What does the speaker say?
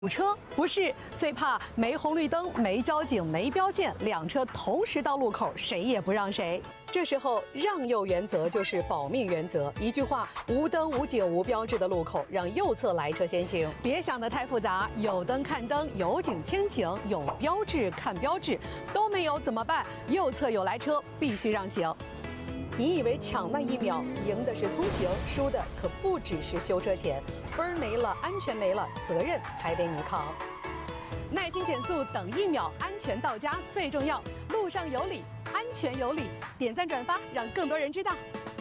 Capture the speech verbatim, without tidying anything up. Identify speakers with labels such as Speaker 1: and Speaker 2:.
Speaker 1: 堵车不是，最怕没红绿灯、没交警、没标线，两车同时到路口，谁也不让谁。这时候，让右原则就是保命原则。一句话：无灯、无警、无标志的路口，让右侧来车先行。别想得太复杂，有灯看灯，有警听警，有标志看标志，都没有怎么办？右侧有来车，必须让行。你以为抢那一秒赢的是通行，输的可不只是修车钱，分儿没了，安全没了，责任还得你扛。耐心减速，等一秒，安全到家最重要。路上有理，安全有理，点赞转发，让更多人知道。